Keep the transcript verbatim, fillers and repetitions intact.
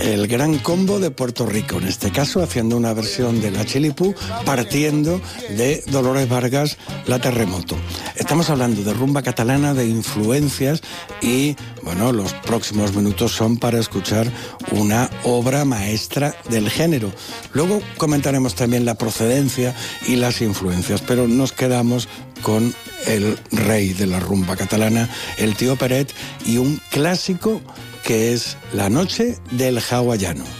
el Gran Combo de Puerto Rico, en este caso haciendo una versión de la Chilipú, partiendo de Dolores Vargas, La Terremoto. Estamos hablando de rumba catalana, de influencias, y bueno, los próximos minutos son para escuchar una obra maestra del género. Luego comentaremos también la procedencia y las influencias, pero nos quedamos con el rey de la rumba catalana, el Tío Peret, y un clásico que es La Noche del Hawaiano.